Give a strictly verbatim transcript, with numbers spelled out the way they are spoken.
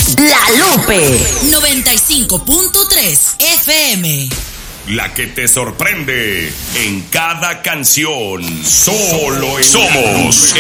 La Lupe noventa y cinco punto tres F M. La que te sorprende en cada canción. Solo en somos